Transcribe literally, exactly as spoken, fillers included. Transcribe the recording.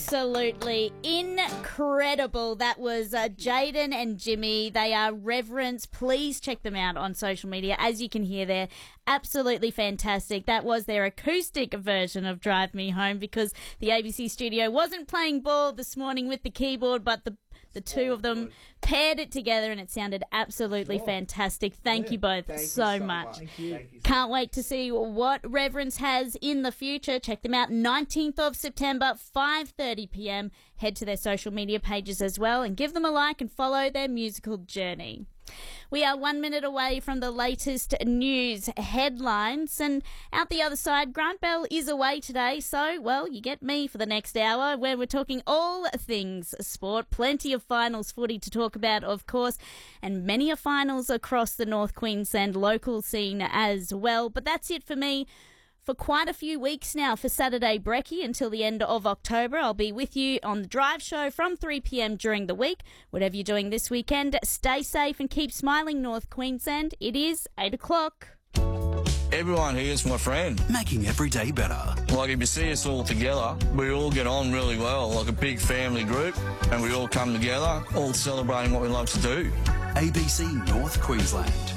Absolutely incredible. That was uh, Jaden and Jimmy. They are reverends. Please check them out on social media. As you can hear there, absolutely fantastic. That was their acoustic version of Drive Me Home, because the A B C studio wasn't playing ball this morning with the keyboard, but the the two of them paired it together and it sounded absolutely Sure. fantastic. Thank Yeah. you both Thank you so, so much. much. Thank you. Thank you. Can't wait to see what Reverence has in the future. Check them out nineteenth of September, five thirty p m. Head to their social media pages as well and give them a like and follow their musical journey. We are one minute away from the latest news headlines, and out the other side, Grant Bell is away today, so, well, you get me for the next hour where we're talking all things sport. Plenty of finals footy to talk about, of course, and many a finals across the North Queensland local scene as well. But that's it for me for quite a few weeks now for Saturday Brekkie until the end of October. I'll be with you on the Drive Show from three p m during the week. Whatever you're doing this weekend, stay safe and keep smiling, North Queensland. It is eight o'clock. Everyone here is my friend. Making every day better. Like, if you see us all together, we all get on really well, like a big family group, and we all come together, all celebrating what we love to do. A B C North Queensland.